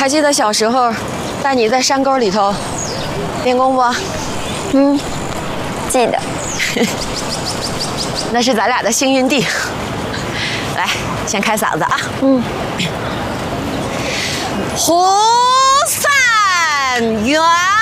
还记得小时候带你在山沟里头练功不？ 嗯，记得。 那是咱俩的幸运地。来，先开嗓子啊。 嗯。 胡三元。